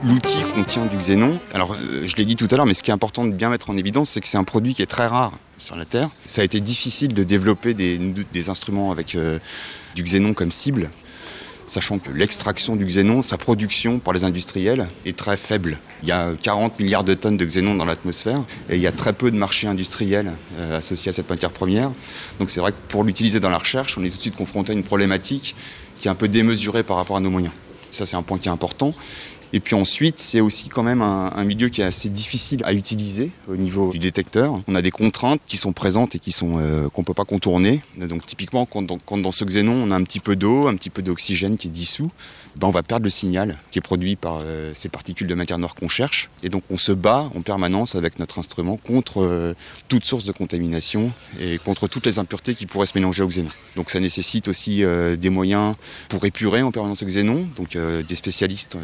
L'outil contient du xénon. Alors, je l'ai dit tout à l'heure, mais ce qui est important de bien mettre en évidence, c'est que c'est un produit qui est très rare sur la Terre. Ça a été difficile de développer des instruments avec du xénon comme cible, sachant que l'extraction du xénon, sa production par les industriels est très faible. Il y a 40 milliards de tonnes de xénon dans l'atmosphère et il y a très peu de marchés industriels associés à cette matière première. Donc c'est vrai que pour l'utiliser dans la recherche, on est tout de suite confronté à une problématique qui est un peu démesurée par rapport à nos moyens. Ça, c'est un point qui est important. Et puis ensuite, c'est aussi quand même un milieu qui est assez difficile à utiliser au niveau du détecteur. On a des contraintes qui sont présentes et qu'on ne peut pas contourner. Donc typiquement, quand dans ce xénon, on a un petit peu d'eau, un petit peu d'oxygène qui est dissous, on va perdre le signal qui est produit par ces particules de matière noire qu'on cherche. Et donc on se bat en permanence avec notre instrument contre toute source de contamination et contre toutes les impuretés qui pourraient se mélanger au xénon. Donc ça nécessite aussi des moyens pour épurer en permanence le xénon, donc des spécialistes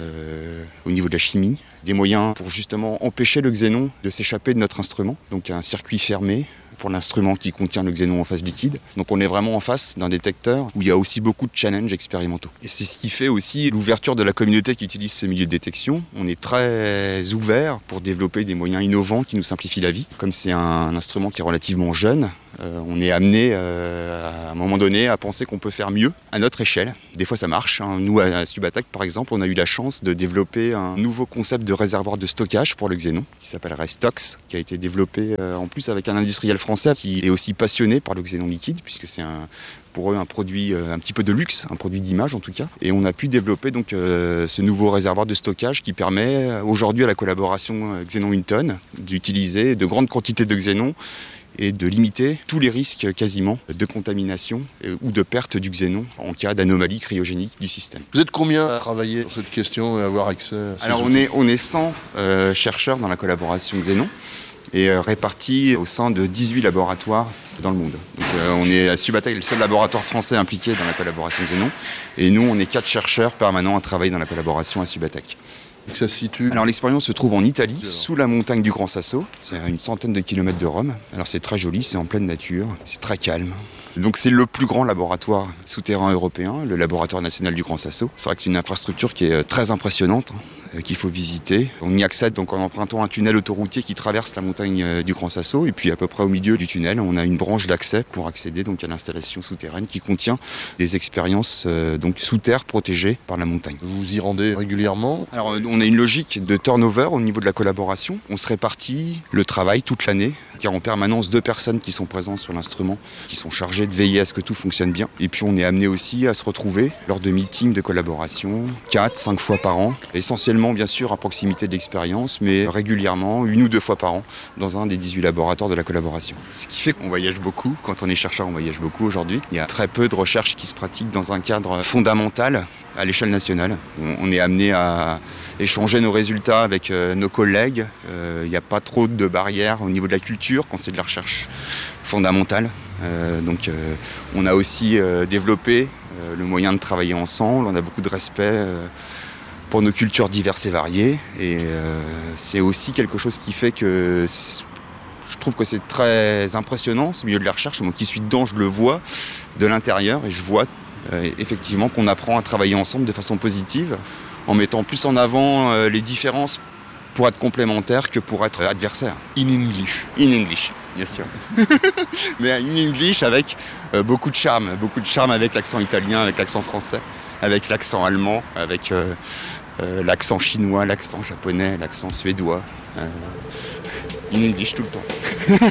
au niveau de la chimie, des moyens pour justement empêcher le xénon de s'échapper de notre instrument, donc un circuit fermé pour l'instrument qui contient le xénon en phase liquide. Donc on est vraiment en face d'un détecteur où il y a aussi beaucoup de challenges expérimentaux. Et c'est ce qui fait aussi l'ouverture de la communauté qui utilise ce milieu de détection. On est très ouvert pour développer des moyens innovants qui nous simplifient la vie. Comme c'est un instrument qui est relativement jeune, on est amené à un moment donné à penser qu'on peut faire mieux à notre échelle. Des fois ça marche. Nous à Subattac par exemple, on a eu la chance de développer un nouveau concept de réservoir de stockage pour le xénon qui s'appelle Restox, qui a été développé en plus avec un industriel français qui est aussi passionné par le xénon liquide puisque c'est pour eux un produit un petit peu de luxe, un produit d'image en tout cas. Et on a pu développer donc ce nouveau réservoir de stockage qui permet aujourd'hui à la collaboration Xénon-Winton d'utiliser de grandes quantités de xénon et de limiter tous les risques quasiment de contamination ou de perte du xénon en cas d'anomalie cryogénique du système. Vous êtes combien à travailler sur cette question et à avoir accès à ces Alors outils ? on est 100 chercheurs dans la collaboration xénon et répartis au sein de 18 laboratoires dans le monde. Donc, on est à Subattac, le seul laboratoire français impliqué dans la collaboration xénon et nous on est 4 chercheurs permanents à travailler dans la collaboration à Subattac. Ça se situe. Alors l'expérience se trouve en Italie, sous la montagne du Grand Sasso. C'est à une centaine de kilomètres de Rome. Alors c'est très joli, c'est en pleine nature, c'est très calme. Donc c'est le plus grand laboratoire souterrain européen, le laboratoire national du Grand Sasso. C'est vrai que c'est une infrastructure qui est très impressionnante, qu'il faut visiter. On y accède donc en empruntant un tunnel autoroutier qui traverse la montagne du Grand Sasso. Et puis à peu près au milieu du tunnel, on a une branche d'accès pour accéder donc à l'installation souterraine qui contient des expériences donc sous terre protégées par la montagne. Vous vous y rendez régulièrement ? Alors on a une logique de turnover au niveau de la collaboration. On se répartit le travail toute l'année, car en permanence 2 personnes qui sont présentes sur l'instrument, qui sont chargées de veiller à ce que tout fonctionne bien. Et puis on est amené aussi à se retrouver lors de meetings de collaboration 4-5 fois par an, essentiellement bien sûr à proximité de l'expérience, mais régulièrement 1 ou 2 fois par an dans un des 18 laboratoires de la collaboration. Ce qui fait qu'on voyage beaucoup. Quand on est chercheur, on voyage beaucoup aujourd'hui. Il y a très peu de recherche qui se pratique dans un cadre fondamental à l'échelle nationale. On est amené à échanger nos résultats avec nos collègues. Il n'y a pas trop de barrières au niveau de la culture quand c'est de la recherche fondamentale. Donc on a aussi développé le moyen de travailler ensemble. On a beaucoup de respect pour nos cultures diverses et variées. Et c'est aussi quelque chose qui fait que je trouve que c'est très impressionnant, ce milieu de la recherche. Moi qui suis dedans, je le vois de l'intérieur et je vois effectivement qu'on apprend à travailler ensemble de façon positive en mettant plus en avant les différences pour être complémentaires que pour être adversaires. In English. In English, bien sûr. Mais in English avec beaucoup de charme avec l'accent italien, avec l'accent français, avec l'accent allemand, avec l'accent chinois, l'accent japonais, l'accent suédois. In English tout le temps.